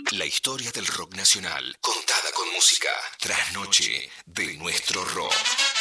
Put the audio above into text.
La historia del rock nacional, contada con música. Trasnoche de nuestro rock.